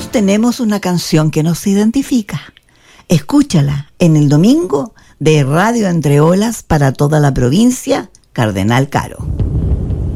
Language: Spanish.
Todos tenemos una canción que nos identifica. Escúchala en el domingo de Radio Entre Olas para toda la provincia, Cardenal Caro.